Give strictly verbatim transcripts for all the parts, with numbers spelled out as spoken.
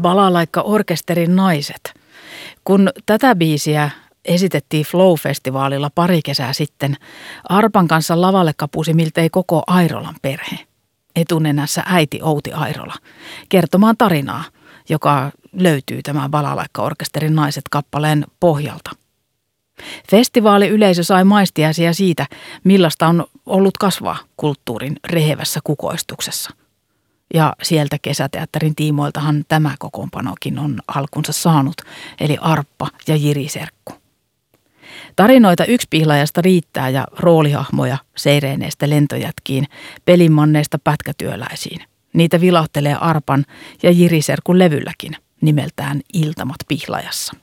Balalaikka-orkesterin naiset. Kun tätä biisiä esitettiin Flow-festivaalilla pari kesää sitten, arpan kanssa lavalle kapusi miltei koko Airolan perhe. Etunenässä äiti Outi Airola kertomaan tarinaa, joka löytyy tämän Balalaikka-orkesterin naiset kappaleen pohjalta. Festivaaliyleisö sai maistiaisia siitä, millaista on ollut kasvaa kulttuurin rehevässä kukoistuksessa. Ja sieltä kesäteatterin tiimoiltahan tämä kokoonpanokin on alkunsa saanut, eli Arppa ja Jiri Serkku. Tarinoita yksipihlajasta riittää ja roolihahmoja seireeneistä lentojätkiin, pelinmanneista pätkätyöläisiin. Niitä vilahtelee Arpan ja Jiri Serkun levylläkin, nimeltään Iltamat Pihlajassa.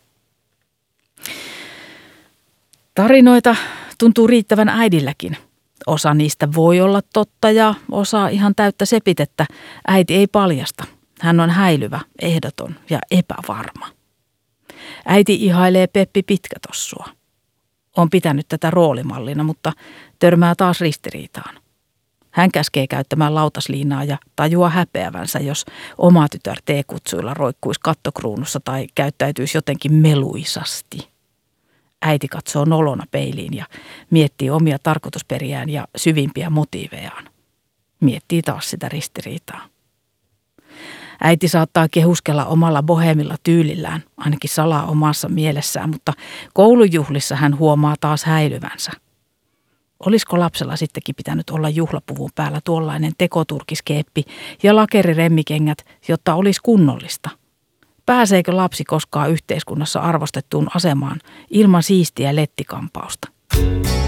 Tarinoita tuntuu riittävän äidilläkin. Osa niistä voi olla totta ja osa ihan täyttä sepitettä. Äiti ei paljasta. Hän on häilyvä, ehdoton ja epävarma. Äiti ihailee Peppi Pitkätossua. On pitänyt tätä roolimallina, mutta törmää taas ristiriitaan. Hän käskee käyttämään lautasliinaa ja tajuaa häpeävänsä, jos oma tytär teekutsuilla roikkuisi kattokruunussa tai käyttäytyisi jotenkin meluisasti. Äiti katsoo nolona peiliin ja miettii omia tarkoitusperiään ja syvimpiä motiivejaan. Miettii taas sitä ristiriitaa. Äiti saattaa kehuskella omalla bohemilla tyylillään, ainakin salaa omassa mielessään, mutta koulujuhlissa hän huomaa taas häilyvänsä. Olisiko lapsella sittenkin pitänyt olla juhlapuvun päällä tuollainen tekoturkiskeeppi ja lakeriremmikengät, jotta olisi kunnollista? Pääseekö lapsi koskaan yhteiskunnassa arvostettuun asemaan ilman siistiä lettikampausta?